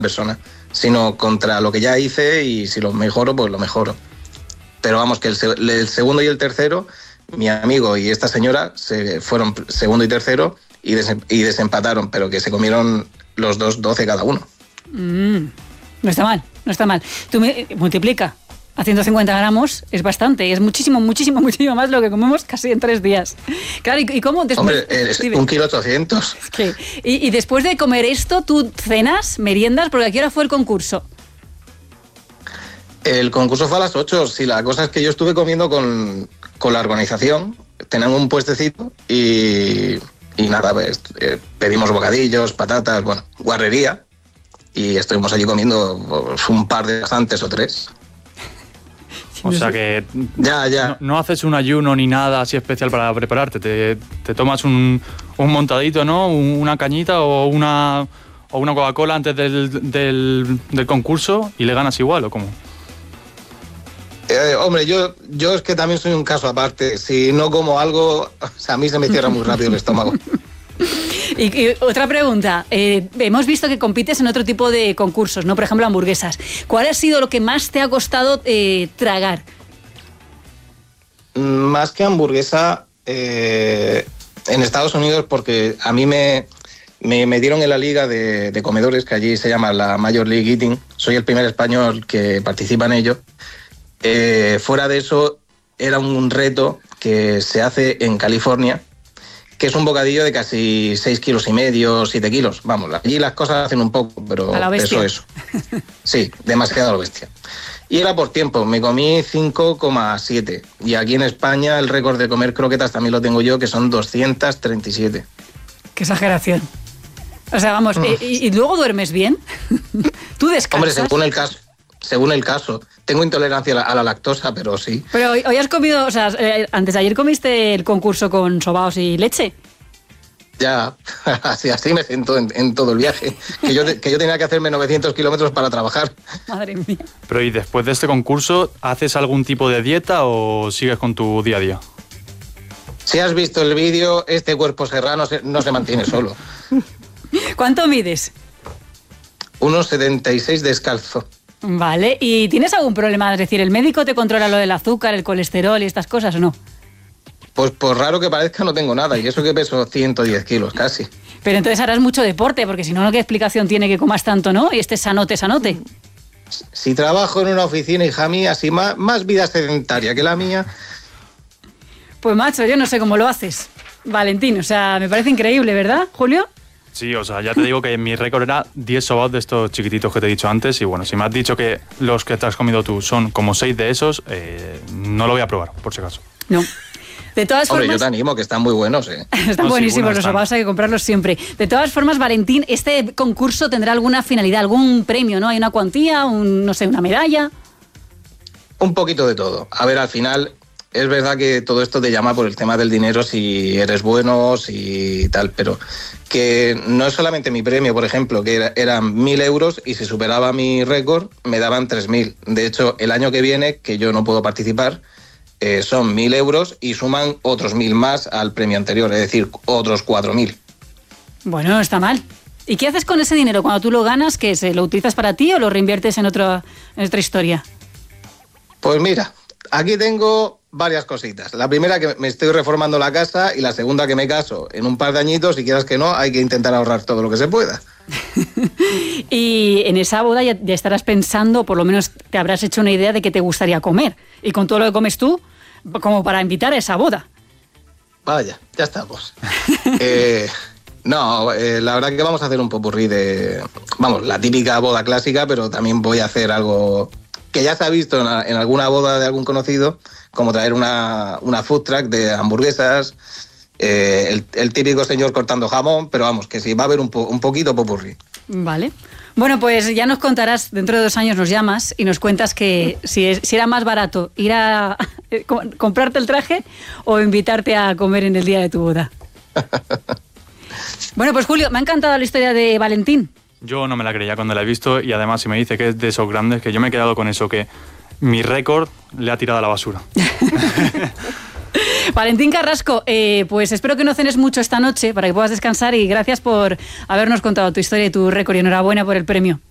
persona, sino contra lo que ya hice, y si lo mejoro, pues lo mejoro. Pero vamos, que el segundo y el tercero, mi amigo y esta señora se fueron segundo y tercero y desempataron, pero que se comieron los dos 12 cada uno. No está mal, no está mal. Tú multiplica. A 150 gramos es bastante, es muchísimo más lo que comemos casi en 3 días. Claro, ¿y cómo después? Hombre, es 1,8 kg. Es que, y después de comer esto, ¿tú cenas, meriendas? Porque ¿a qué hora fue el concurso? El concurso fue a las 8. Sí, la cosa es que yo estuve comiendo con la organización. Tenían un puestecito y nada, pues, pedimos bocadillos, patatas, bueno, guarrería. Y estuvimos allí comiendo pues, un par de bastantes o 3. O sea que ya. No haces un ayuno ni nada así especial para prepararte. Te tomas un montadito, ¿no? Una cañita o una Coca-Cola antes del concurso y le ganas igual, ¿o cómo? Hombre, yo es que también soy un caso aparte. Si no como algo, o sea, a mí se me cierra muy rápido el estómago. Y otra pregunta, hemos visto que compites en otro tipo de concursos, ¿no? Por ejemplo, hamburguesas. ¿Cuál ha sido lo que más te ha costado tragar? Más que hamburguesa, en Estados Unidos, porque a mí me dieron en la liga de comedores, que allí se llama la Major League Eating. Soy el primer español que participa en ello. Fuera de eso, era un reto que se hace en California, que es un bocadillo de casi 6,5 kilos, 7 kilos. Vamos, allí las cosas hacen un poco, pero eso. Sí, demasiado a lo bestia. Y era por tiempo, me comí 5,7. Y aquí en España el récord de comer croquetas también lo tengo yo, que son 237. Qué exageración. O sea, vamos, ¿y luego duermes bien? ¿Tú descansas? Hombre, según el caso. Tengo intolerancia a la lactosa, pero sí. Pero hoy has comido, o sea, antes de ayer comiste el concurso con sobaos y leche. Ya, así me siento en todo el viaje. Que yo tenía que hacerme 900 kilómetros para trabajar. Madre mía. Pero ¿y después de este concurso, haces algún tipo de dieta o sigues con tu día a día? Si has visto el vídeo, este cuerpo serrano no se mantiene solo. ¿Cuánto mides? 1,76 descalzo. Vale, ¿y tienes algún problema? Es decir, ¿el médico te controla lo del azúcar, el colesterol y estas cosas o no? Pues por raro que parezca no tengo nada, y eso que peso 110 kilos casi. Pero entonces harás mucho deporte, porque si no, ¿qué explicación tiene que comas tanto, no? Y estés sanote. Si trabajo en una oficina, hija mía, así más vida sedentaria que la mía. Pues macho, yo no sé cómo lo haces, Valentín, o sea, me parece increíble, ¿verdad, Julio? Sí, o sea, ya te digo que mi récord era 10 sobaos de estos chiquititos que te he dicho antes y bueno, si me has dicho que los que te has comido tú son como 6 de esos, no lo voy a probar, por si acaso. No. De todas formas... Hombre, yo te animo, que están muy buenos, Están buenísimos, los sobaos hay que comprarlos siempre. De todas formas, Valentín, ¿este concurso tendrá alguna finalidad, algún premio, no? ¿Hay una cuantía, no sé, una medalla? Un poquito de todo. A ver, al final... Es verdad que todo esto te llama por el tema del dinero, si eres bueno, si tal, pero que no es solamente mi premio, por ejemplo, que eran 1.000 euros y si superaba mi récord me daban 3.000. De hecho, el año que viene, que yo no puedo participar, son 1.000 euros y suman otros 1.000 más al premio anterior, es decir, otros 4.000. Bueno, no está mal. ¿Y qué haces con ese dinero cuando tú lo ganas? ¿Qué es? ¿Lo utilizas para ti o lo reinviertes en otra historia? Pues mira, aquí tengo varias cositas. La primera, que me estoy reformando la casa, y la segunda, que me caso en un par de añitos, y quieras que no, hay que intentar ahorrar todo lo que se pueda. Y en esa boda ya estarás pensando, por lo menos te habrás hecho una idea de qué te gustaría comer. Y con todo lo que comes tú, como para invitar a esa boda. Vaya, ya estamos. No, la verdad que vamos a hacer un popurrí de... Vamos, la típica boda clásica, pero también voy a hacer algo que ya se ha visto en alguna boda de algún conocido, como traer una food truck de hamburguesas, el típico señor cortando jamón, pero vamos, que sí, va a haber un poquito popurrí. Vale. Bueno, pues ya nos contarás, dentro de 2 años nos llamas y nos cuentas que si era más barato ir a comprarte el traje o invitarte a comer en el día de tu boda. Bueno, pues Julio, me ha encantado la historia de Valentín. Yo no me la creía cuando la he visto y además si me dice que es de esos grandes, que yo me he quedado con eso, que mi récord le ha tirado a la basura. Valentín Carrasco, pues espero que no cenes mucho esta noche para que puedas descansar y gracias por habernos contado tu historia y tu récord y enhorabuena por el premio.